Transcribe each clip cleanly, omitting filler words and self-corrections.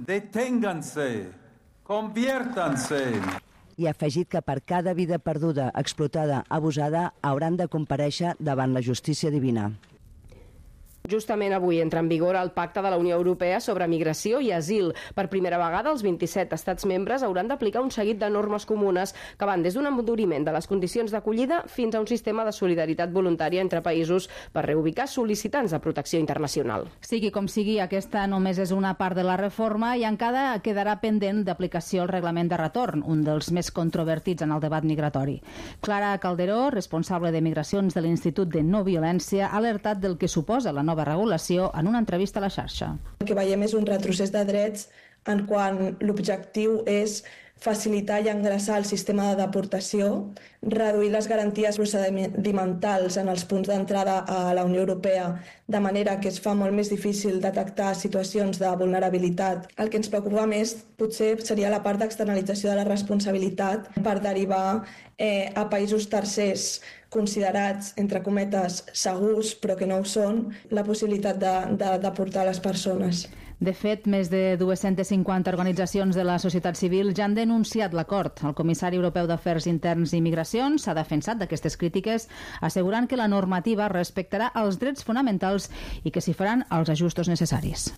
Deténganse, conviértanse. I ha afegit que per cada vida perduda, explotada, abusada, hauran de comparèixer davant la justícia divina. Justament avui entra en vigor el Pacte de la Unió Europea sobre Migració i Asil. Per primera vegada, els 27 estats membres hauran d'aplicar un seguit de normes comunes que van des d'un enduriment de les condicions d'acollida fins a un sistema de solidaritat voluntària entre països per reubicar sol·licitants de protecció internacional. Sigui com sigui, aquesta només és una part de la reforma i encara quedarà pendent d'aplicació el reglament de retorn, un dels més controvertits en el debat migratori. Clara Calderó, responsable de migracions de l'Institut de No Violència, ha alertat del que suposa la nova regulació en una entrevista a la xarxa. El que veiem és un retrocés de drets en quan l'objectiu és facilitar i engreixar el sistema de deportació, reduir les garanties procedimentals en els punts d'entrada a la Unió Europea, de manera que es fa molt més difícil detectar situacions de vulnerabilitat. El que ens preocupa més potser seria la part d'externalització de la responsabilitat per derivar a països tercers considerats, entre cometes, segurs, però que no ho són, la possibilitat de deportar les persones. De fet, més de 250 organitzacions de la societat civil ja han denunciat l'acord. El comissari europeu d'Afers Interns i Migracions s'ha defensat d'aquestes crítiques, assegurant que la normativa respectarà els drets fonamentals i que s'hi faran els ajustos necessaris.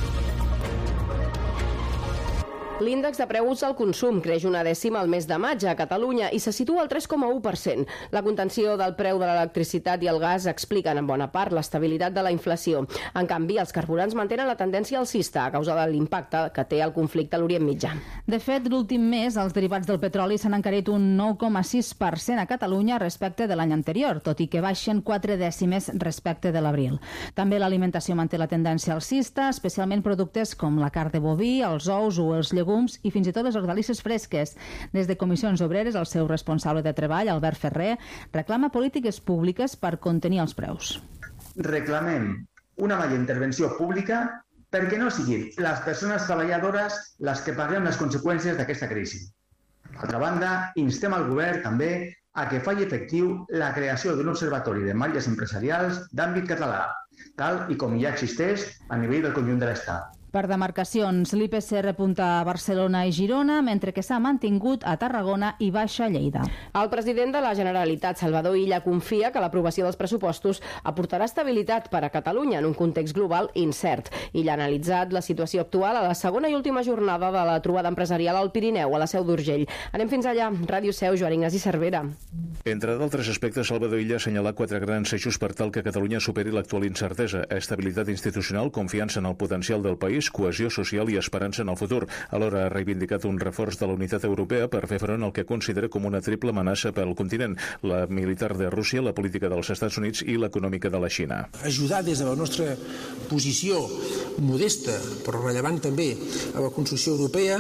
L'índex de preus al consum creix 1/10 al mes de maig a Catalunya i se situa al 3,1%. La contenció del preu de l'electricitat i el gas expliquen en bona part l'estabilitat de la inflació. En canvi, els carburants mantenen la tendència alcista a causa de l'impacte que té el conflicte a l'Orient Mitjà. De fet, l'últim mes els derivats del petroli s'han encarit un 9,6% a Catalunya respecte de l'any anterior, tot i que baixen 4 dècimes respecte de l'abril. També l'alimentació manté la tendència alcista, especialment productes com la carn de boví, els ous o els llegums i fins i tot les hortalisses fresques. Des de Comissions Obreres, el seu responsable de treball, Albert Ferrer, reclama polítiques públiques per contenir els preus. Reclamem una major intervenció pública perquè no siguin les persones treballadores les que paguem les conseqüències d'aquesta crisi. D'altra banda, instem al govern també a que faci efectiu la creació d'un observatori de malles empresarials d'àmbit català, tal i com ja existeix a nivell del conjunt de l'Estat. Per demarcacions, l'IPC repunta a Barcelona i Girona, mentre que s'ha mantingut a Tarragona i baixa a Lleida. El president de la Generalitat, Salvador Illa, confia que l'aprovació dels pressupostos aportarà estabilitat per a Catalunya en un context global incert. Illa ha analitzat la situació actual a la segona i última jornada de la trobada empresarial al Pirineu, a la Seu d'Urgell. Anem fins allà. Ràdio Seu, Joan Ignasi Cervera. Entre d'altres aspectes, Salvador Illa ha assenyalat 4 grans eixos per tal que Catalunya superi l'actual incertesa: estabilitat institucional, confiança en el potencial del país, cohesió social i esperança en el futur. Alhora ha reivindicat un reforç de la unitat europea per fer front al que considera com una triple amenaça pel continent: la militar de Rússia, la política dels Estats Units i l'econòmica de la Xina. Ajudar des de la nostra posició modesta, però rellevant també, a la construcció europea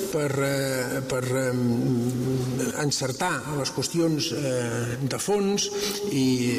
per encertar les qüestions de fons i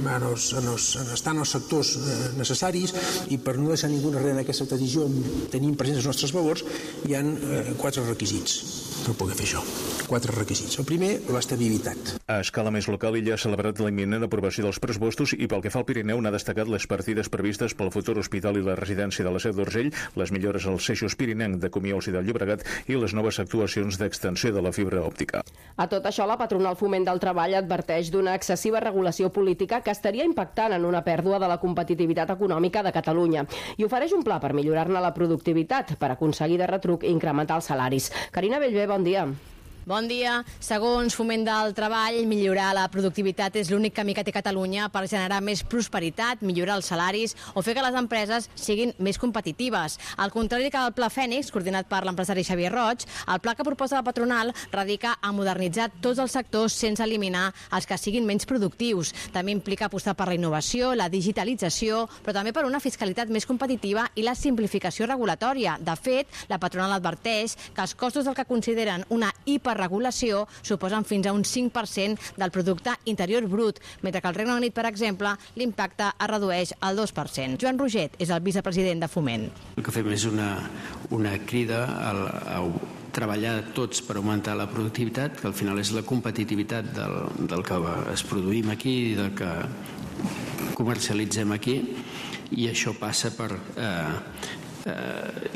estar en els sectors necessaris i per no deixar ningú darrere d'aquesta decisió tenim presents els nostres valors. Hi ha 4 requisits per poder fer això. 4 requisits. El primer, l'estabilitat. A escala més local, Illa ha celebrat la imminent aprovació dels pressupostos i pel que fa al Pirineu n'ha destacat les partides previstes pel futur hospital i la residència de la Seu d'Urgell, les millores als eixos pirinenc de Comiols i del Llobregat i les noves actuacions d'extensió de la fibra òptica. A tot això, la patronal Foment del Treball adverteix d'una excessiva regulació política que estaria impactant en una pèrdua de la competitivitat econòmica de Catalunya i ofereix un pla per millorar-ne la productivitat per aconseguir de retruc incrementar els salaris. Carina Bellver, bon dia. Bon dia. Segons Foment del Treball, millorar la productivitat és l'únic camí que té Catalunya per generar més prosperitat, millorar els salaris o fer que les empreses siguin més competitives. Al contrari que el Pla Fènix, coordinat per l'empresari Xavier Roig, el pla que proposa la patronal radica a modernitzar tots els sectors sense eliminar els que siguin menys productius. També implica apostar per la innovació, la digitalització, però també per una fiscalitat més competitiva i la simplificació regulatòria. De fet, la patronal adverteix que els costos del que consideren una hiperregulació suposen fins a un 5% del producte interior brut, mentre que al Regne Unit, per exemple, l'impacte es redueix al 2%. Joan Roget és el vicepresident de Foment. El que fem és una crida a treballar tots per augmentar la productivitat, que al final és la competitivitat del que es produïm aquí i del que comercialitzem aquí, i això passa per